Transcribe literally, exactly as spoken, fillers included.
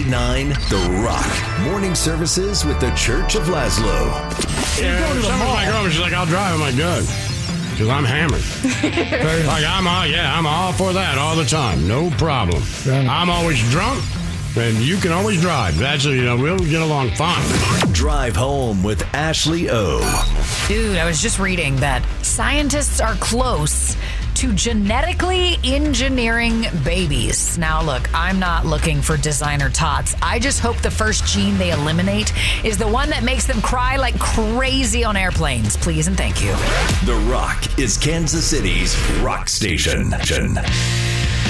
nine The Rock. Morning services with the Church of Laszlo. Yeah, someone's like, oh, she's like, I'll drive. I'm like, good. Because I'm hammered. Like, I'm all, yeah, I'm all for that all the time. No problem. I'm always drunk, and you can always drive. That's, you know, we'll get along fine. Drive home with Ashley O. Dude, I was just reading that scientists are close to genetically engineering babies. Now, look, I'm not looking for designer tots. I just hope the first gene they eliminate is the one that makes them cry like crazy on airplanes. Please and thank you. The Rock is Kansas City's rock station.